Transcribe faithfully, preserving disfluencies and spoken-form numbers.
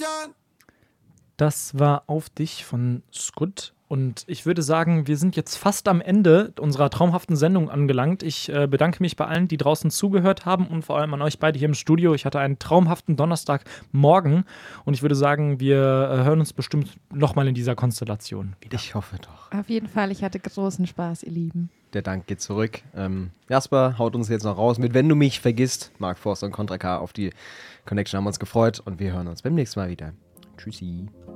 Das war Auf dich von Skud. Und ich würde sagen, wir sind jetzt fast am Ende unserer traumhaften Sendung angelangt. Ich äh, bedanke mich bei allen, die draußen zugehört haben und vor allem an euch beide hier im Studio. Ich hatte einen traumhaften Donnerstagmorgen und ich würde sagen, wir äh, hören uns bestimmt nochmal in dieser Konstellation wieder. Ich hoffe doch. Auf jeden Fall, ich hatte großen Spaß, ihr Lieben. Der Dank geht zurück. Ähm, Jasper haut uns jetzt noch raus mit Wenn du mich vergisst. Mark Forster und Contra K auf die Connection haben uns gefreut und wir hören uns beim nächsten Mal wieder. Tschüssi.